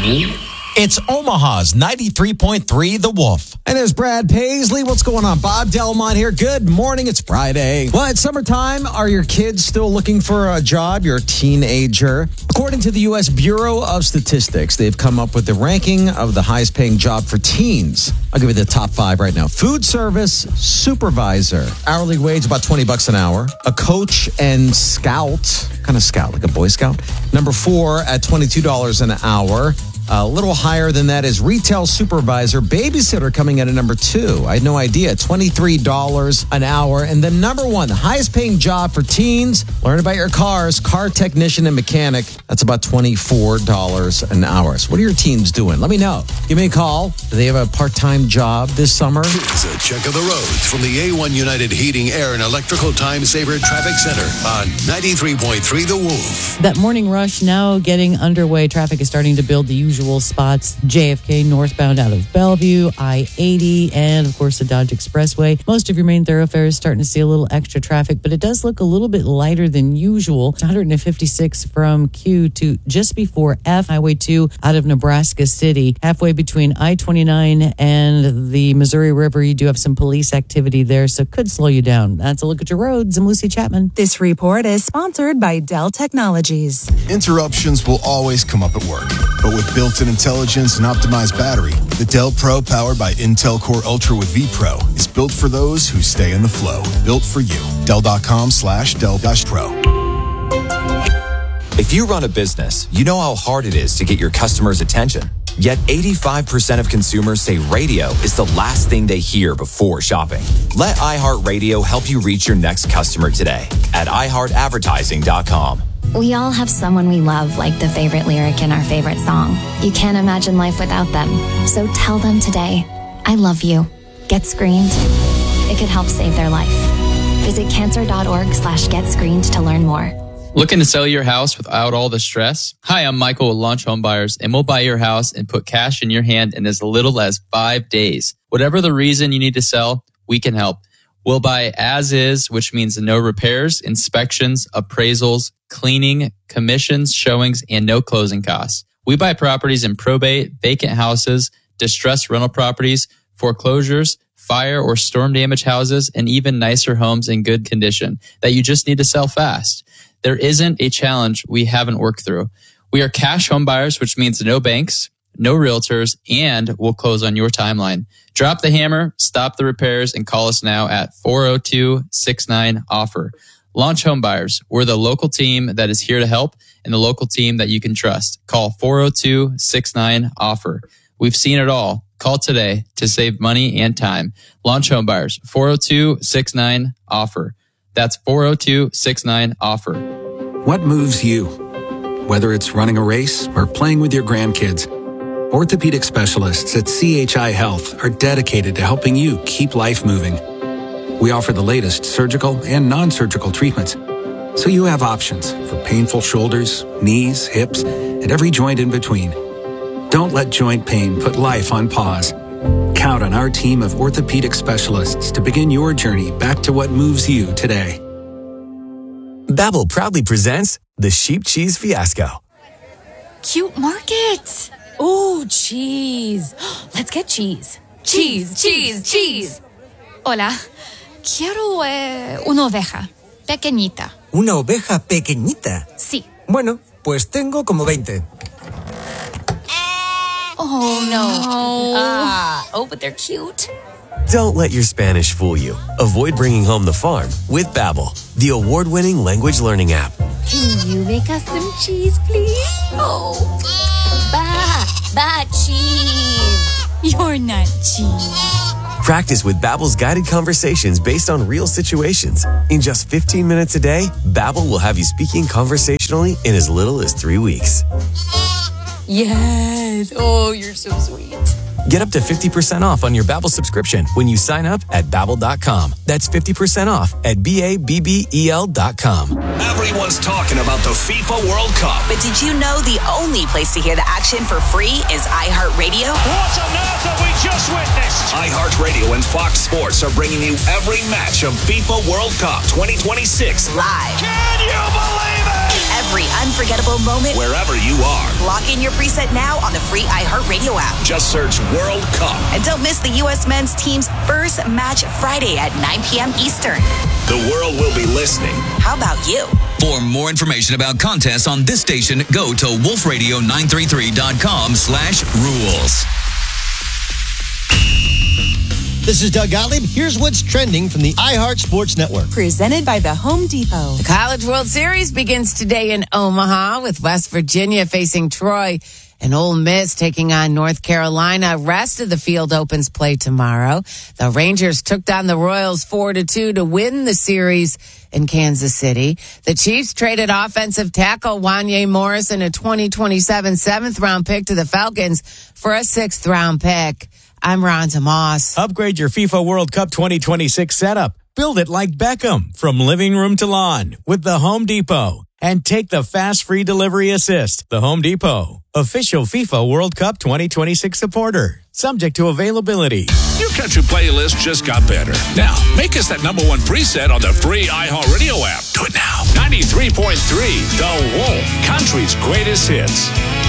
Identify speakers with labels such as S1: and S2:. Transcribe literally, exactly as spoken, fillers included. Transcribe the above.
S1: It's Omaha's ninety-three point three The Wolf. And there's Brad Paisley. What's going on? Bob Delmont here. Good morning. It's Friday. Well, it's summertime. Are your kids still looking for a job? You're a teenager. According to the U S Bureau of Statistics, they've come up with the ranking of the highest paying job for teens. I'll give you the top five right now. Food service supervisor. Hourly wage about twenty bucks an hour. A coach and scout. Kind of scout, like a Boy Scout. Number four at twenty-two dollars an hour. A little higher than that is retail supervisor, babysitter coming in at number two. I had no idea. twenty-three dollars an hour. And then number one, the highest paying job for teens. Learn about your cars, car technician and mechanic. That's about twenty-four dollars an hour. So what are your teens doing? Let me know. Give me a call. Do they have a part-time job this summer?
S2: Here's a check of the roads from the A one United Heating, Air, and Electrical Time Saver Traffic Center on ninety-three point three The Wolf.
S3: That morning rush now getting underway. Traffic is starting to build the usual spots. J F K northbound out of Bellevue, I eighty, and of course the Dodge Expressway. Most of your main thoroughfares starting to see a little extra traffic, but it does look a little bit lighter than usual. one fifty-six from Q to just before F. Highway two out of Nebraska City. Halfway between I twenty-nine and the Missouri River, you do have some police activity there, so it could slow you down. That's a look at your roads. I'm Lucy Chapman.
S4: This report is sponsored by Dell Technologies.
S5: Interruptions will always come up at work, but with built-in intelligence and optimized battery, the Dell Pro, powered by Intel Core Ultra with vPro, is built for those who stay in the flow. Built for you. Dell.com slash Dell dash Pro.
S6: If you run a business, you know how hard it is to get your customers' attention. Yet eighty-five percent of consumers say radio is the last thing they hear before shopping. Let iHeartRadio help you reach your next customer today at i heart advertising dot com.
S7: We all have someone we love, like the favorite lyric in our favorite song. You can't imagine life without them. So tell them today, I love you. Get screened. It could help save their life. Visit cancer.org slash get screened to learn more.
S8: Looking to sell your house without all the stress? Hi, I'm Michael with Launch Home Buyers, and we'll buy your house and put cash in your hand in as little as five days. Whatever the reason you need to sell, we can help. We'll buy as is, which means no repairs, inspections, appraisals, cleaning, commissions, showings, and no closing costs. We buy properties in probate, vacant houses, distressed rental properties, foreclosures, fire or storm damage houses, and even nicer homes in good condition that you just need to sell fast. There isn't a challenge we haven't worked through. We are cash home buyers, which means no banks, no realtors, and we'll close on your timeline. Drop the hammer, stop the repairs, and call us now at four oh two, six nine, offer. Launch Home Buyers. We're the local team that is here to help and the local team that you can trust. Call four oh two, six nine, offer. We've seen it all. Call today to save money and time. Launch Home Buyers, four oh two, six nine, offer. That's four oh two, six nine, offer.
S9: What moves you? Whether it's running a race or playing with your grandkids, orthopedic specialists at C H I Health are dedicated to helping you keep life moving. We offer the latest surgical and non-surgical treatments, so you have options for painful shoulders, knees, hips, and every joint in between. Don't let joint pain put life on pause. Count on our team of orthopedic specialists to begin your journey back to what moves you today.
S10: Babbel proudly presents the Sheep Cheese Fiasco.
S11: Cute market. Ooh, cheese. Let's get cheese. Cheese, cheese, cheese. Hola. Quiero eh, una oveja pequeñita.
S12: ¿Una oveja pequeñita?
S11: Sí.
S12: Bueno, pues tengo como veinte.
S11: Oh, no. Ah, oh, but they're cute.
S10: Don't let your Spanish fool you. Avoid bringing home the farm with Babbel, the award-winning language learning app.
S11: Can you make us some cheese, please? Oh, ba, ba, cheese. You're not cheese.
S10: Practice with Babbel's guided conversations based on real situations. In just fifteen minutes a day, Babbel will have you speaking conversationally in as little as three weeks.
S11: Yes. Oh, you're so sweet.
S10: Get up to fifty percent off on your Babbel subscription when you sign up at Babbel dot com. That's fifty percent off at B A B B E L dot com.
S2: Everyone's talking about the FIFA World Cup.
S13: But did you know the only place to hear the action for free is iHeartRadio?
S14: What on earth have we just witnessed?
S2: iHeartRadio and Fox Sports are bringing you every match of FIFA World Cup twenty twenty-six
S13: live.
S14: Can you believe it?
S13: Every every unforgettable moment
S15: wherever you are.
S13: Lock in your preset now on the free iHeartRadio app.
S15: Just search World Cup.
S13: And don't miss the U S men's team's first match Friday at nine p.m. Eastern.
S15: The world will be listening.
S13: How about you?
S16: For more information about contests on this station, go to wolf radio nine three three dot com slash rules.
S17: This is Doug Gottlieb. Here's what's trending from the iHeart Sports Network.
S4: Presented by the Home Depot.
S18: The College World Series begins today in Omaha with West Virginia facing Troy and Ole Miss taking on North Carolina. Rest of the field opens play tomorrow. The Rangers took down the Royals four to two to win the series in Kansas City. The Chiefs traded offensive tackle Wanye Morris and a twenty twenty-seven seventh round pick to the Falcons for a sixth round pick. I'm Rhonda Moss.
S19: Upgrade your FIFA World Cup twenty twenty-six setup. Build it like Beckham from living room to lawn with the Home Depot. And take the fast free delivery assist. The Home Depot, official FIFA World Cup twenty twenty-six supporter. Subject to availability.
S14: Your country playlist just got better. Now, make us that number one preset on the free iHeartRadio app. Do it now. ninety-three point three The Wolf, country's greatest hits.